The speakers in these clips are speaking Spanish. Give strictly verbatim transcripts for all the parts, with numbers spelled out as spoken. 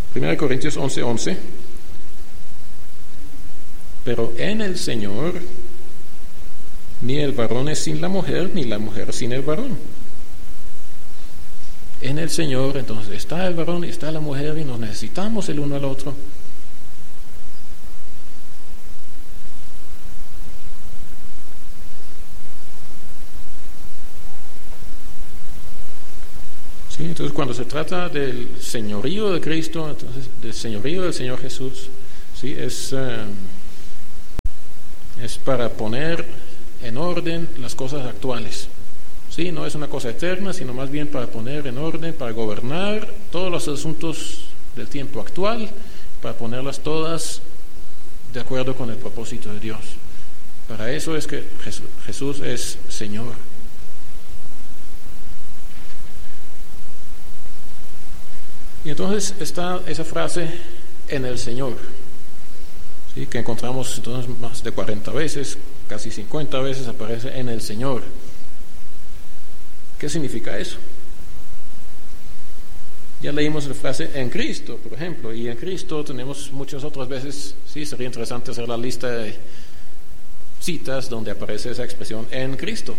primera Corintios once, once. Pero en el Señor, ni el varón es sin la mujer, ni la mujer sin el varón. En el Señor, entonces, está el varón y está la mujer y nos necesitamos el uno al otro. Sí, entonces, cuando se trata del señorío de Cristo, entonces, del señorío del Señor Jesús, sí, es, uh, es para poner en orden las cosas actuales. Sí, no es una cosa eterna, sino más bien para poner en orden, para gobernar todos los asuntos del tiempo actual, para ponerlas todas de acuerdo con el propósito de Dios. Para eso es que Jesús, Jesús es Señor. Y entonces está esa frase, en el Señor, ¿sí? Que encontramos entonces más de cuarenta veces, casi cincuenta veces aparece en el Señor. ¿Qué significa eso? Ya leímos la frase en Cristo, por ejemplo, y en Cristo tenemos muchas otras veces. Sí, sería interesante hacer la lista de citas donde aparece esa expresión en Cristo.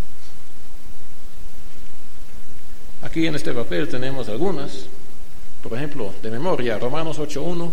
Aquí en este papel tenemos algunas, por ejemplo, de memoria, Romanos ocho uno.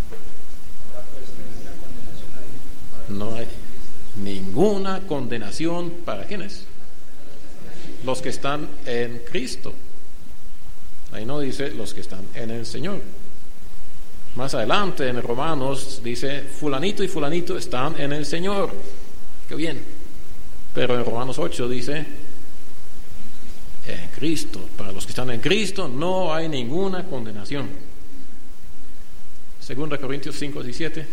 No hay ninguna condenación para ¿quiénes? Los que están en Cristo. Ahí no dice los que están en el Señor. Más adelante en Romanos dice fulanito y fulanito están en el Señor. Qué bien. Pero en Romanos ocho dice en Cristo. Para los que están en Cristo no hay ninguna condenación. Segunda Corintios cinco, diecisiete.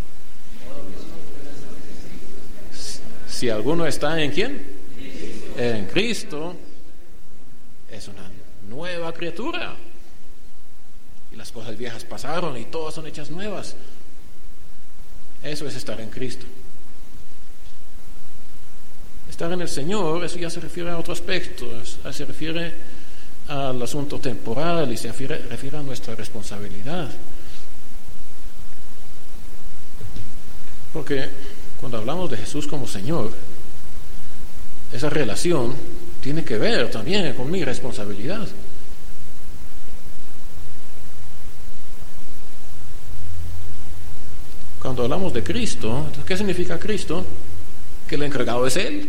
Si alguno está en ¿quién? En Cristo, es una nueva criatura. Y las cosas viejas pasaron y todas son hechas nuevas. Eso es estar en Cristo. Estar en el Señor, eso ya se refiere a otro aspecto, se refiere al asunto temporal y se refiere, refiere a nuestra responsabilidad. Porque cuando hablamos de Jesús como Señor, esa relación tiene que ver también con mi responsabilidad. Cuando hablamos de Cristo, ¿qué significa Cristo? Que el encargado es Él.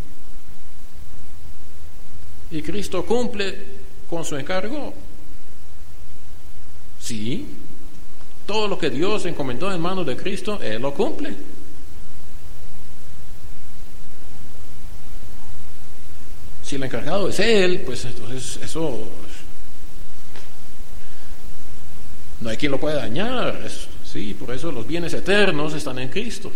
¿Y Cristo cumple con su encargo? Sí. Todo lo que Dios encomendó en manos de Cristo, Él lo cumple. Si el encargado es Él, pues entonces eso no hay quien lo pueda dañar. Es, sí, por eso los bienes eternos están en Cristo.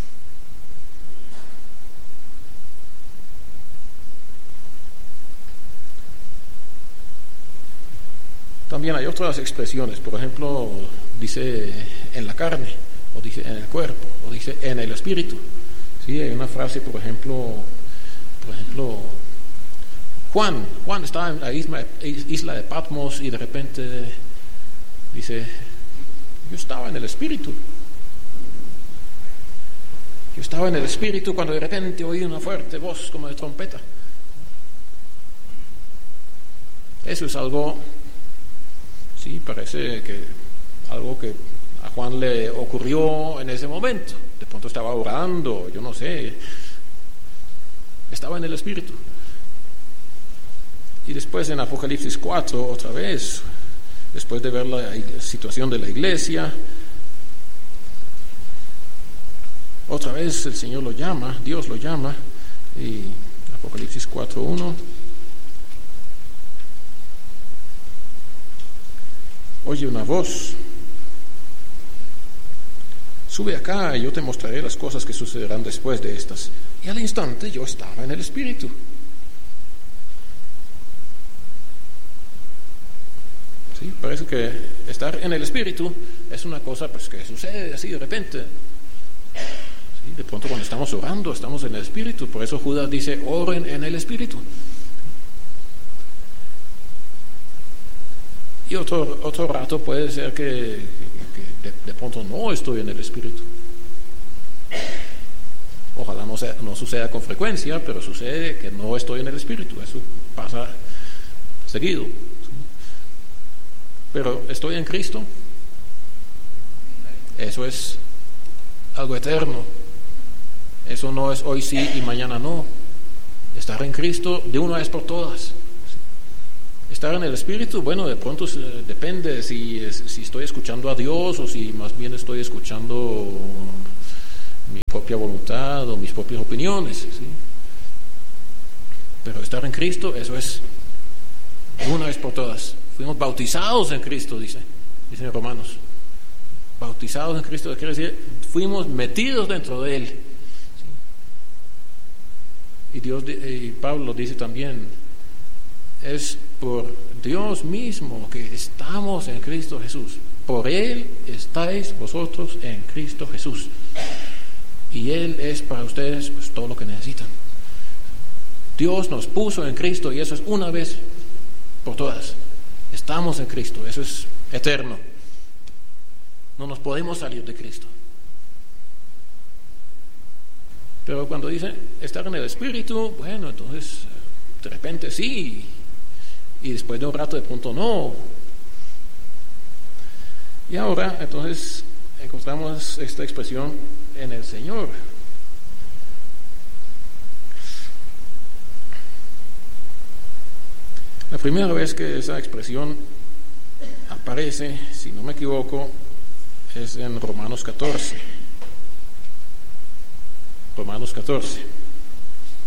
También hay otras expresiones, por ejemplo, dice en la carne, o dice en el cuerpo, o dice en el espíritu. Sí, hay una frase, por ejemplo, por ejemplo, Juan, Juan estaba en la isla, isla de Patmos y de repente dice, yo estaba en el espíritu. Yo estaba en el espíritu cuando de repente oí una fuerte voz como de trompeta. Eso es algo, sí, parece que algo que a Juan le ocurrió en ese momento. De pronto estaba orando, yo no sé, estaba en el espíritu. Y después en Apocalipsis cuatro, otra vez, después de ver la situación de la iglesia, otra vez el Señor lo llama, Dios lo llama, y Apocalipsis cuatro uno. Oye una voz, sube acá y yo te mostraré las cosas que sucederán después de estas. Y al instante yo estaba en el espíritu. Sí, parece que estar en el espíritu es una cosa pues que sucede así de repente. Sí, de pronto cuando estamos orando estamos en el espíritu. Por eso Judas dice, oren en el espíritu. Y otro, otro rato puede ser que, que de, de pronto no estoy en el Espíritu. Ojalá no, sea, no suceda con frecuencia, pero sucede que no estoy en el Espíritu. Eso pasa seguido. Pero estoy en Cristo. Eso es algo eterno. Eso no es hoy sí y mañana no. Estar en Cristo de una vez por todas. Estar en el Espíritu, bueno, de pronto depende si, si estoy escuchando a Dios o si más bien estoy escuchando mi propia voluntad o mis propias opiniones, ¿sí? Pero estar en Cristo, eso es de una vez por todas. Fuimos bautizados en Cristo, dice, dicen Romanos. Bautizados en Cristo quiere decir, fuimos metidos dentro de Él. ¿Sí? Y Dios, y Pablo dice también, es por Dios mismo que estamos en Cristo Jesús. Por Él estáis vosotros en Cristo Jesús. Y Él es para ustedes pues todo lo que necesitan. Dios nos puso en Cristo y eso es una vez por todas. Estamos en Cristo, eso es eterno. No nos podemos salir de Cristo. Pero cuando dice estar en el Espíritu, bueno, entonces de repente sí, y después de un rato de pronto no. Y ahora entonces encontramos esta expresión en el Señor. La primera vez que esa expresión aparece, si no me equivoco, es en Romanos catorce. Romanos catorce.